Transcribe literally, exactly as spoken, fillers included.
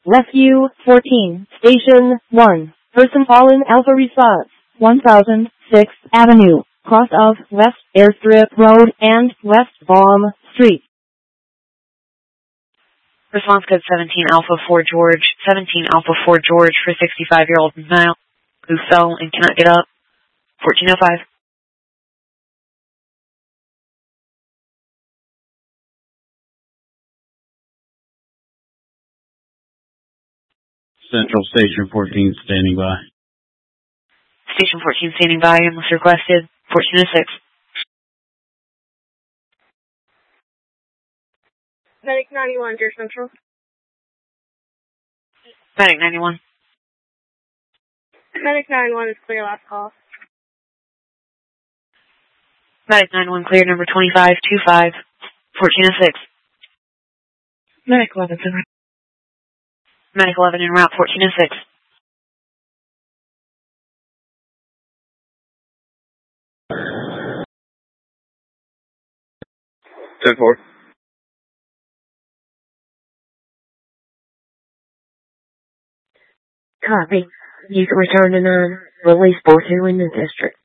Rescue fourteen, Station one. Person fallen Alpha response. one thousand sixth Avenue, cross of West Airstrip Road and West Baum Street. Response code seventeen Alpha four George, seventeen Alpha four George for sixty-five-year-old male who fell and cannot get up. fourteen oh five. Central Station fourteen standing by. Station fourteen standing by unless requested. fourteen oh six. Medic ninety-one, Deer Central. Medic ninety-one. Medic ninety-one is clear, last call. Medic ninety-one clear, number twenty-five two five. fourteen oh six. Medic eleven, en route. Medic eleven en route, fourteen oh six. ten four. Copy. You can return to nine. Release four two in the district.